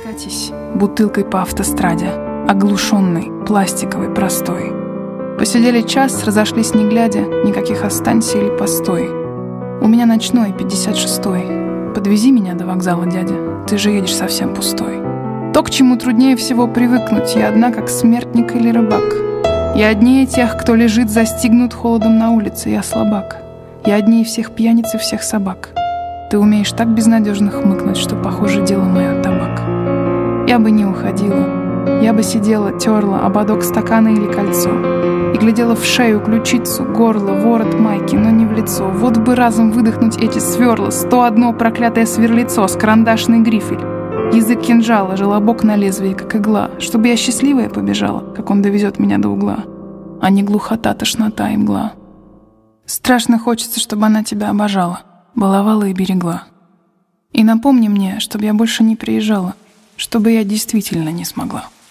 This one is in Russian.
Катись бутылкой по автостраде, оглушенный, пластиковый, простой. Посидели час, разошлись не глядя, никаких останься или постой. У меня ночной, 56-й. Подвези меня до вокзала, дядя, ты же едешь совсем пустой. То, к чему труднее всего привыкнуть, я одна, как смертник или рыбак. Я однее тех, кто лежит застигнут холодом на улице, я слабак. Я однее всех пьяниц и всех собак. Ты умеешь так безнадежно хмыкнуть, что, похоже, дело мое табак. Я бы не уходила, я бы сидела, терла ободок стакана или кольцо и глядела в шею, ключицу, горло, ворот майки, но не в лицо. Вот бы разом выдохнуть эти сверла, 101 проклятое сверлицо с карандашный грифель, язык кинжала, желобок на лезвие, как игла, чтобы я счастливая побежала, как он довезет меня до угла, а не глухота, тошнота и мгла. Страшно хочется, чтобы она тебя обожала, баловала и берегла. И напомни мне, чтобы я больше не приезжала, чтобы я действительно не смогла.